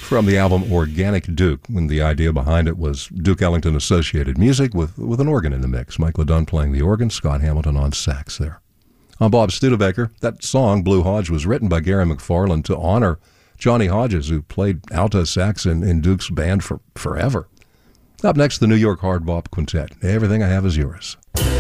from the album Organic Duke, when the idea behind it was Duke Ellington Associated Music with an organ in the mix. Mike LeDunn playing the organ, Scott Hamilton on sax there. I'm Bob Studebaker. That song, Blue Hodge, was written by Gary McFarland to honor Johnny Hodges, who played alto sax in Duke's band for forever. Up next, the New York Hard Bop Quintet. Everything I Have Is Yours.